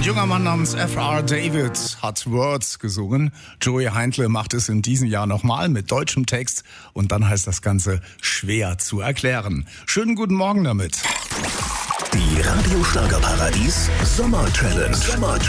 junger Mann namens F.R. David hat Words gesungen. Joey Heindle macht es in diesem Jahr nochmal mit deutschem Text und dann heißt das Ganze schwer zu erklären. Schönen guten Morgen damit. Die Radio Schlagerparadies Sommer Challenge.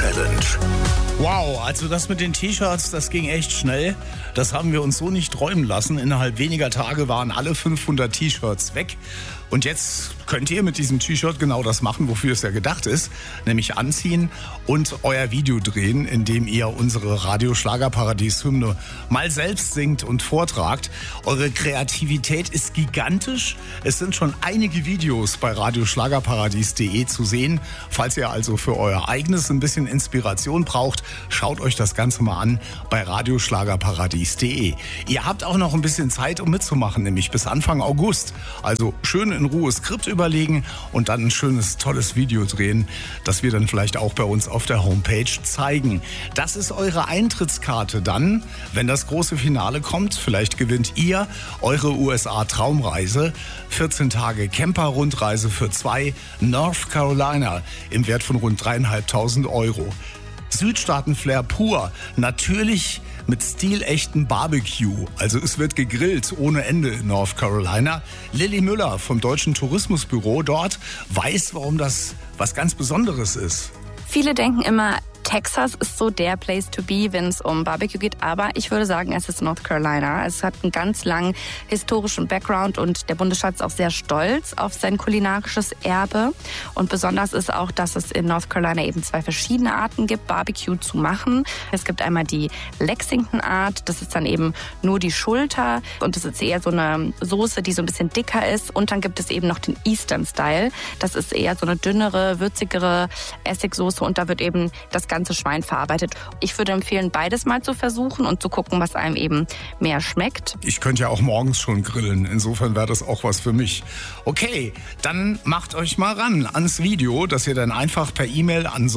Wow, also das mit den T-Shirts, das ging echt schnell. Das haben wir uns so nicht träumen lassen. Innerhalb weniger Tage waren alle 500 T-Shirts weg. Und jetzt könnt ihr mit diesem T-Shirt genau das machen, wofür es ja gedacht ist, nämlich anziehen und euer Video drehen, in dem ihr unsere Radio Schlagerparadies-Hymne mal selbst singt und vortragt. Eure Kreativität ist gigantisch. Es sind schon einige Videos bei radioschlagerparadies.de zu sehen. Falls ihr also für euer eigenes ein bisschen Inspiration braucht, schaut euch das Ganze mal an bei radioschlagerparadies.de. Ihr habt auch noch ein bisschen Zeit, um mitzumachen, nämlich bis Anfang August. Also schön in Ruhe Skript überlegen und dann ein schönes, tolles Video drehen, das wir dann vielleicht auch bei uns auf der Homepage zeigen. Das ist eure Eintrittskarte dann, wenn das große Finale kommt. Vielleicht gewinnt ihr eure USA-Traumreise. 14 Tage Camper-Rundreise für 2, North Carolina im Wert von rund 3.500 €. Südstaaten-Flair pur, natürlich mit stilechten Barbecue. Also es wird gegrillt ohne Ende in North Carolina. Lilly Müller vom Deutschen Tourismusbüro dort weiß, warum das was ganz Besonderes ist. Viele denken immer, Texas ist so der Place to be, wenn es um Barbecue geht. Aber ich würde sagen, es ist North Carolina. Es hat einen ganz langen historischen Background und der Bundesstaat ist auch sehr stolz auf sein kulinarisches Erbe. Und besonders ist auch, dass es in North Carolina eben 2 verschiedene Arten gibt, Barbecue zu machen. Es gibt einmal die Lexington-Art. Das ist dann eben nur die Schulter. Und das ist eher so eine Soße, die so ein bisschen dicker ist. Und dann gibt es eben noch den Eastern-Style. Das ist eher so eine dünnere, würzigere Essigsoße. Und da wird eben das ganze Schwein verarbeitet. Ich würde empfehlen, beides mal zu versuchen und zu gucken, was einem eben mehr schmeckt. Ich könnte ja auch morgens schon grillen. Insofern wäre das auch was für mich. Okay, dann macht euch mal ran ans Video, das ihr dann einfach per E-Mail an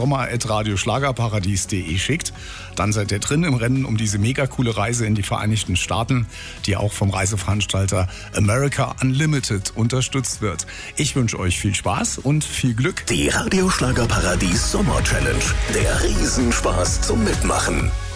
sommer@radioschlagerparadies.de schickt. Dann seid ihr drin im Rennen um diese mega coole Reise in die Vereinigten Staaten, die auch vom Reiseveranstalter America Unlimited unterstützt wird. Ich wünsche euch viel Spaß und viel Glück. Die Radio Schlagerparadies Sommer Challenge. Der Riesenspaß zum Mitmachen.